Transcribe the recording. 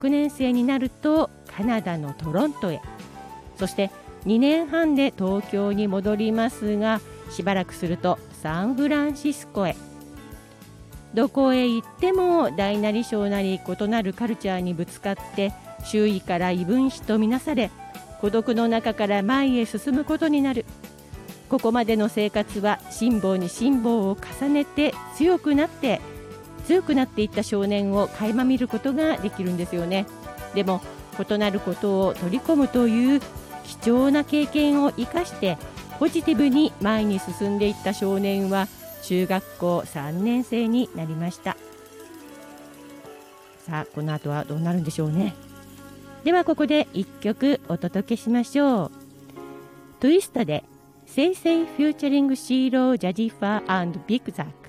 6年生になるとカナダのトロントへ、そして2年半で東京に戻りますが、しばらくするとサンフランシスコへ。どこへ行っても大なり小なり異なるカルチャーにぶつかって、周囲から異分子とみなされ、孤独の中から前へ進むことになる。ここまでの生活は辛抱に辛抱を重ねて強くなっていった少年を垣間見ることができるんですよね。でも異なることを取り込むという貴重な経験を生かしてポジティブに前に進んでいった少年は中学校3年生になりました。さあ、この後はどうなるんでしょうね。ではここで1曲お届けしましょう。トゥイストでセイセイフューチャリングシーロージャジファー&ビッグザック。